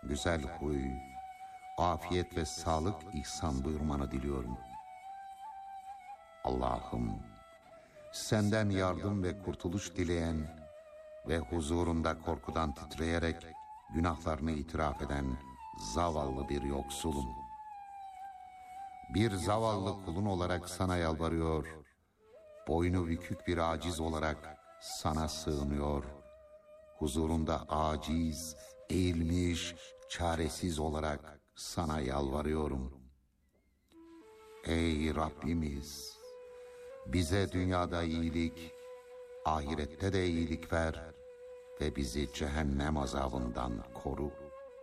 güzel huy, afiyet ve sağlık ihsan buyurmanı diliyorum. Allah'ım, senden yardım ve kurtuluş dileyen ve huzurunda korkudan titreyerek günahlarını itiraf eden zavallı bir yoksulum. Bir zavallı kulun olarak sana yalvarıyor, boynu bükük bir aciz olarak sana sığınıyor, huzurunda aciz, eğilmiş, çaresiz olarak sana yalvarıyorum. Ey Rabbimiz! Bize dünyada iyilik, ahirette de iyilik ver ve bizi cehennem azabından koru.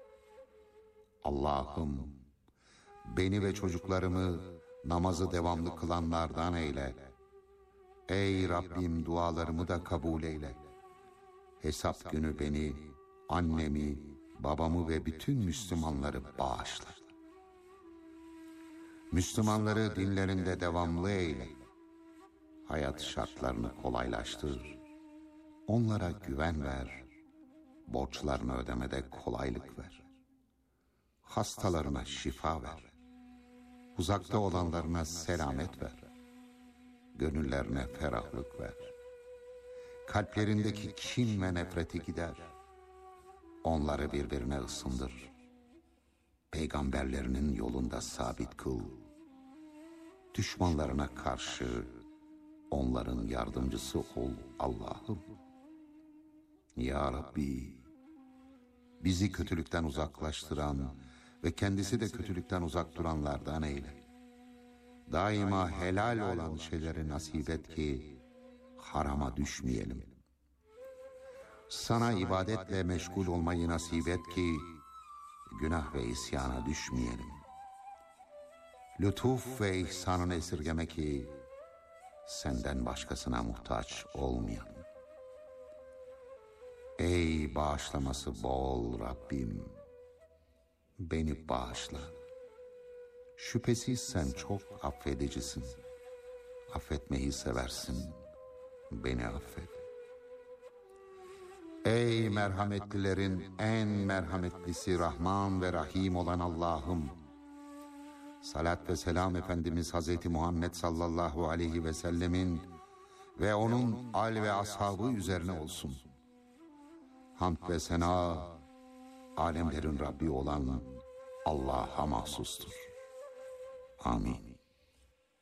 Allah'ım, beni ve çocuklarımı namazı devamlı kılanlardan eyle. Ey Rabbim, dualarımı da kabul eyle. Hesap günü beni, annemi, babamı ve bütün Müslümanları bağışla. Müslümanları dinlerinde devamlı eyle. Hayat şartlarını kolaylaştır. Onlara güven ver. Borçlarını ödemede kolaylık ver. Hastalarına şifa ver. Uzakta olanlarına selamet ver. Gönüllerine ferahlık ver. Kalplerindeki kin ve nefreti gider. Onları birbirine ısındır. Peygamberlerinin yolunda sabit kıl. Düşmanlarına karşı onların yardımcısı ol Allah'ım. Ya Rabbi, bizi kötülükten uzaklaştıran ve kendisi de kötülükten uzak duranlardan eyle. Daima helal olan şeyleri nasip et ki harama düşmeyelim. Sana ibadetle meşgul olmayı nasip et ki günah ve isyana düşmeyelim. Lütuf ve ihsanını esirgeme ki senden başkasına muhtaç olmayalım. Ey bağışlaması bol Rabbim, beni bağışla. Şüphesiz sen çok affedicisin. Affetmeyi seversin. Beni affet. Ey merhametlilerin en merhametlisi, Rahman ve Rahim olan Allah'ım, salat ve selam Efendimiz Hazreti Muhammed sallallahu aleyhi ve sellemin ve onun al ve ashabı üzerine olsun. Hamd ve sena alemlerin Rabbi olan Allah'a mahsustur. Amin.